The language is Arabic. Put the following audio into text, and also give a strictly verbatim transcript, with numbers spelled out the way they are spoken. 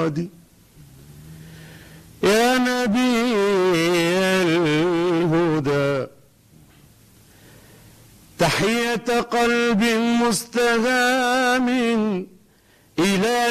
المراد يا نبي الهدى تحية قلب مستهام إلى